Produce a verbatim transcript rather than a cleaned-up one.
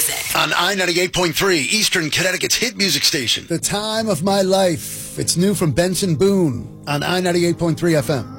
music. On I ninety-eight point three, Eastern Connecticut's hit music station. The Time of My Life. It's new from Benson Boone on I ninety-eight point three F M.